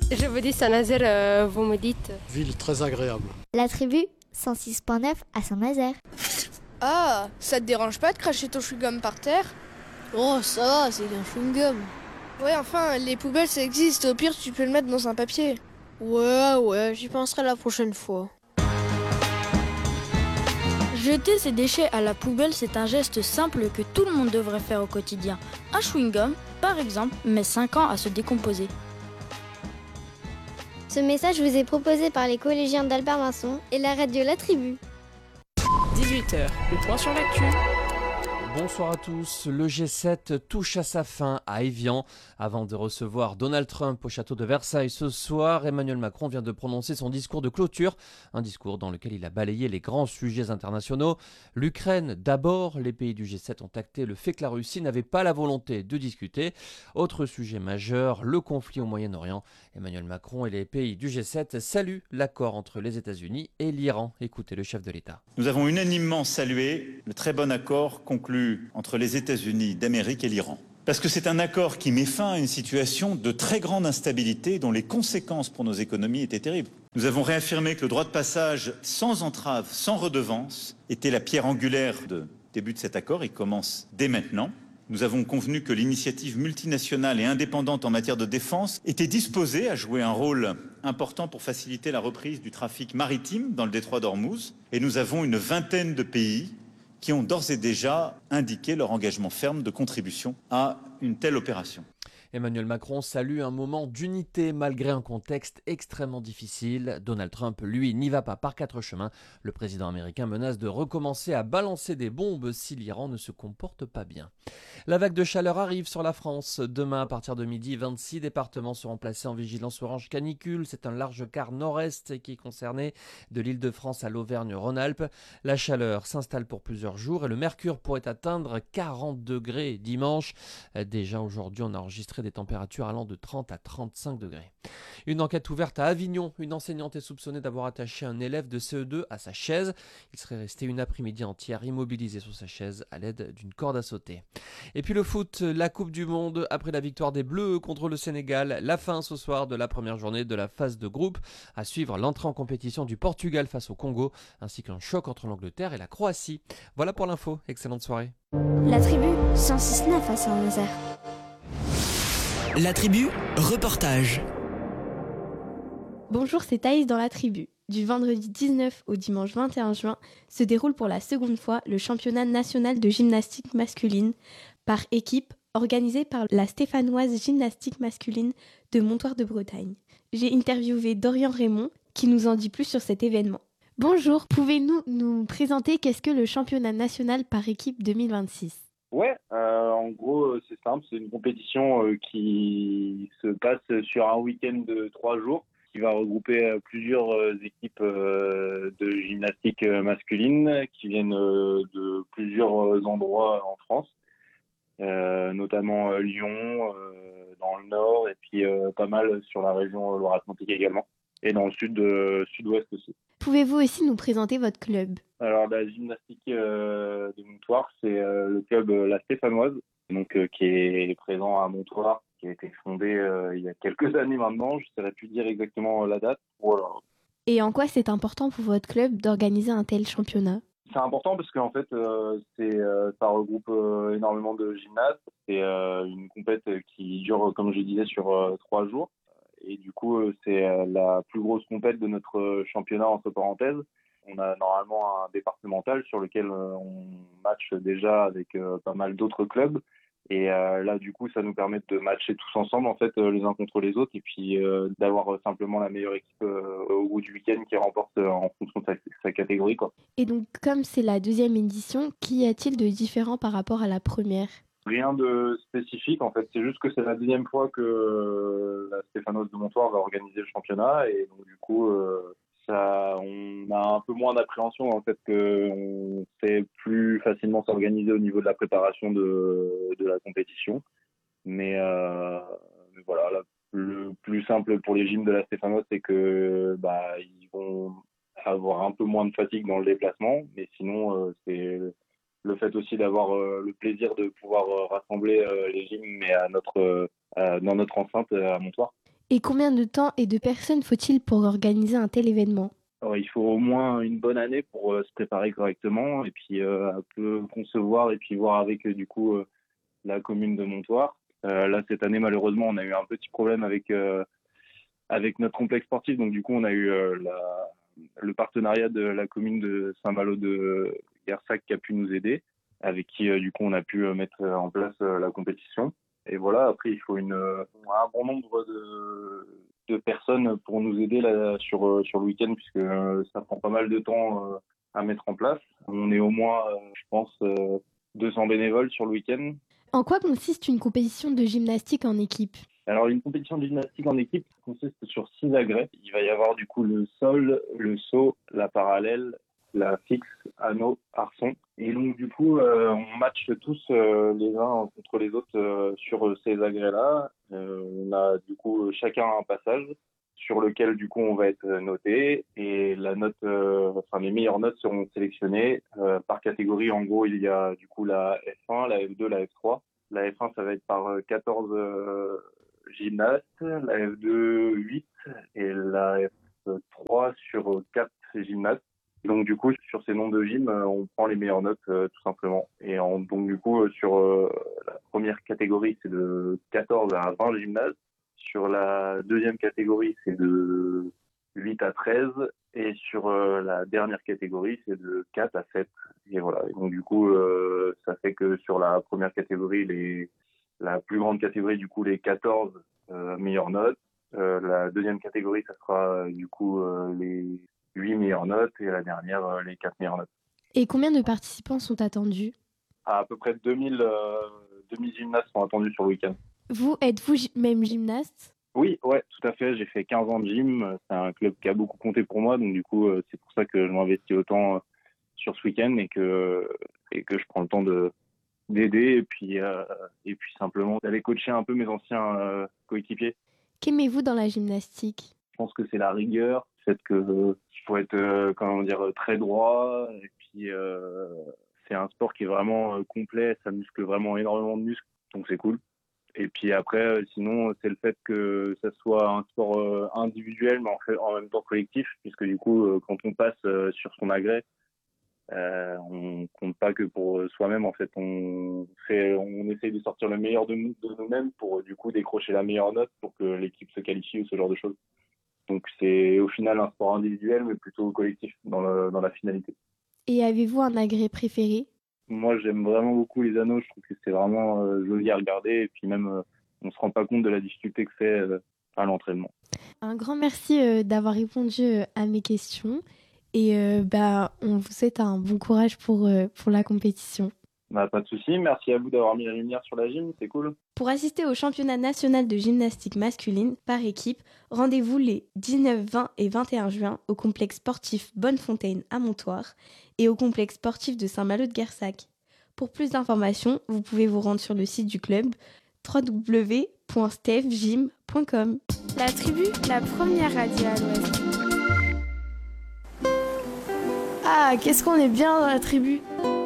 Je vous dis Saint-Nazaire, vous me dites. Ville très agréable. La tribu 106.9 à Saint-Nazaire. Ah, ça te dérange pas de cracher ton chewing-gum par terre? Oh, ça va, c'est qu'un chewing-gum. Ouais, enfin, les poubelles ça existe, au pire tu peux le mettre dans un papier. Ouais, j'y penserai la prochaine fois. Jeter ses déchets à la poubelle, c'est un geste simple que tout le monde devrait faire au quotidien. Un chewing-gum, par exemple, met 5 ans à se décomposer. Ce message vous est proposé par les collégiens d'Albert Vincent et la radio La Tribu. 18h, le point sur l'actu. Bonsoir à tous. Le G7 touche à sa fin à Évian. Avant de recevoir Donald Trump au château de Versailles ce soir, Emmanuel Macron vient de prononcer son discours de clôture. Un discours dans lequel il a balayé les grands sujets internationaux. L'Ukraine d'abord. Les pays du G7 ont acté le fait que la Russie n'avait pas la volonté de discuter. Autre sujet majeur, le conflit au Moyen-Orient. Emmanuel Macron et les pays du G7 saluent l'accord entre les États-Unis et l'Iran. Écoutez le chef de l'État. Nous avons unanimement salué le très bon accord conclu entre les États-Unis d'Amérique et l'Iran. Parce que c'est un accord qui met fin à une situation de très grande instabilité dont les conséquences pour nos économies étaient terribles. Nous avons réaffirmé que le droit de passage sans entrave, sans redevance, était la pierre angulaire du début de cet accord. Il commence dès maintenant. Nous avons convenu que l'initiative multinationale et indépendante en matière de défense était disposée à jouer un rôle important pour faciliter la reprise du trafic maritime dans le détroit d'Ormuz. Et nous avons une vingtaine de pays qui ont d'ores et déjà indiqué leur engagement ferme de contribution à une telle opération. Emmanuel Macron salue un moment d'unité malgré un contexte extrêmement difficile. Donald Trump, lui, n'y va pas par quatre chemins. Le président américain menace de recommencer à balancer des bombes si l'Iran ne se comporte pas bien. La vague de chaleur arrive sur la France. Demain, à partir de midi, 26 départements seront placés en vigilance orange canicule. C'est un large quart nord-est qui est concerné, de l'Île-de-France à l'Auvergne-Rhône-Alpes. La chaleur s'installe pour plusieurs jours et le mercure pourrait atteindre 40 degrés dimanche. Déjà aujourd'hui, on a enregistré des températures allant de 30 à 35 degrés. Une enquête ouverte à Avignon. Une enseignante est soupçonnée d'avoir attaché un élève de CE2 à sa chaise. Il serait resté une après-midi entière immobilisé sur sa chaise à l'aide d'une corde à sauter. Et puis le foot, la Coupe du Monde. Après la victoire des Bleus contre le Sénégal, la fin ce soir de la première journée de la phase de groupe. À suivre l'entrée en compétition du Portugal face au Congo, ainsi qu'un choc entre l'Angleterre et la Croatie. Voilà pour l'info. Excellente soirée. La tribu 106.9 à Saint-Nazaire. La tribu, reportage. Bonjour, c'est Thaïs dans la tribu. Du vendredi 19 au dimanche 21 juin se déroule pour la seconde fois le championnat national de gymnastique masculine par équipe organisé par la Stéphanoise Gymnastique Masculine de Montoire de Bretagne. J'ai interviewé Dorian Raymond qui nous en dit plus sur cet événement. Bonjour, pouvez-vous nous présenter qu'est-ce que le championnat national par équipe 2026 ? Ouais, en gros, c'est simple, c'est une compétition qui se passe sur un week-end de 3 jours, qui va regrouper plusieurs équipes de gymnastique masculine qui viennent de plusieurs endroits en France, notamment Lyon, dans le nord, et puis pas mal sur la région Loire-Atlantique également, et dans le sud-ouest aussi. Pouvez-vous aussi nous présenter votre club ? Alors la gymnastique de Montoire, c'est le club La Stéphanoise, donc qui est présent à Montoire, qui a été fondé il y a quelques années maintenant. Je ne saurais plus dire exactement la date. Voilà. Et en quoi c'est important pour votre club d'organiser un tel championnat ? C'est important parce qu'en fait, ça regroupe énormément de gymnastes. C'est une compète qui dure, comme je disais, sur 3 jours. Et du coup, c'est la plus grosse compète de notre championnat entre parenthèses. On a normalement un départemental sur lequel on matche déjà avec pas mal d'autres clubs. Et là, du coup, ça nous permet de matcher tous ensemble, en fait, les uns contre les autres. Et puis d'avoir simplement la meilleure équipe au bout du week-end qui remporte en fonction de sa catégorie, quoi. Et donc, comme c'est la deuxième édition, qu'y a-t-il de différent par rapport à la première ? Rien de spécifique, en fait. C'est juste que c'est la deuxième fois que la Stéphanoise de Montoire va organiser le championnat. Et donc, du coup, on a un peu moins d'appréhension, en fait, qu'on sait plus facilement s'organiser au niveau de la préparation de la compétition. Mais voilà, le plus simple pour les gyms de la Stéphanoise, c'est que ils vont avoir un peu moins de fatigue dans le déplacement. Mais sinon, c'est le fait aussi d'avoir le plaisir de pouvoir rassembler les gyms mais dans notre enceinte à Montoire. Et combien de temps et de personnes faut-il pour organiser un tel événement ? Alors, il faut au moins une bonne année pour se préparer correctement et puis un peu concevoir et puis voir avec la commune de Montoire. Là, cette année, malheureusement, on a eu un petit problème avec notre complexe sportif. Donc, du coup, on a eu le partenariat de la commune de Saint-Malo de Guersac qui a pu nous aider, avec qui, on a pu mettre en place la compétition. Et voilà, après, il faut un bon nombre de personnes pour nous aider là, sur le week-end, puisque ça prend pas mal de temps à mettre en place. On est au moins, je pense, 200 bénévoles sur le week-end. En quoi consiste une compétition de gymnastique en équipe ? Alors, une compétition de gymnastique en équipe consiste sur 6 agrès. Il va y avoir du coup le sol, le saut, la parallèle, la fixe, anneau, arçon. Et donc, du coup, on matche tous les uns contre les autres sur ces agrès-là. On a du coup chacun un passage sur lequel du coup on va être noté. Et la note, les meilleures notes seront sélectionnées par catégorie. En gros, il y a du coup la F1, la F2, la F3. La F1, ça va être par 14 gymnastes, la F2, 8 et la F3 sur 4 gymnastes. Donc du coup, sur ces nombres de gym, on prend les meilleures notes tout simplement. Et donc du coup, sur la première catégorie, c'est de 14 à 20 gymnastes. Sur la deuxième catégorie, c'est de 8 à 13. Et sur la dernière catégorie, c'est de 4 à 7. Et voilà. Et donc du coup, ça fait que sur la première catégorie, la plus grande catégorie, du coup, les 14 meilleures notes. La deuxième catégorie, ça sera du coup les 8 meilleures notes et la dernière, les 4 meilleures notes. Et combien de participants sont attendus ? À peu près 2000 gymnastes sont attendus sur le week-end. Vous, êtes-vous même gymnaste ? Oui, ouais, tout à fait. J'ai fait 15 ans de gym. C'est un club qui a beaucoup compté pour moi. Donc, du coup, c'est pour ça que je m'investis autant sur ce week-end et que je prends le temps d'aider et puis simplement d'aller coacher un peu mes anciens coéquipiers. Qu'aimez-vous dans la gymnastique ? Je pense que c'est la rigueur, le fait qu'il faut être très droit et puis c'est un sport qui est vraiment complet, ça muscle vraiment énormément de muscles, donc c'est cool. Et puis après, sinon, c'est le fait que ça soit un sport individuel, mais en même temps collectif, puisque du coup, quand on passe sur son agrès, on compte pas que pour soi-même. En fait, on essaye de sortir le meilleur de nous-mêmes pour du coup décrocher la meilleure note pour que l'équipe se qualifie ou ce genre de choses. Donc c'est au final un sport individuel, mais plutôt collectif dans la finalité. Et avez-vous un agrès préféré ? Moi, j'aime vraiment beaucoup les anneaux. Je trouve que c'est vraiment joli à regarder. Et puis même, on se rend pas compte de la difficulté que c'est à l'entraînement. Un grand merci d'avoir répondu à mes questions. Et on vous souhaite un bon courage pour la compétition. Pas de souci. Merci à vous d'avoir mis la lumière sur la gym. C'est cool. Pour assister au championnat national de gymnastique masculine par équipe, rendez-vous les 19, 20 et 21 juin au complexe sportif Bonnefontaine à Montoire et au complexe sportif de Saint-Malo de Guersac. Pour plus d'informations, vous pouvez vous rendre sur le site du club www.stefgym.com. La tribu, la première radio à l'Ouest. Ah, qu'est-ce qu'on est bien dans la tribu!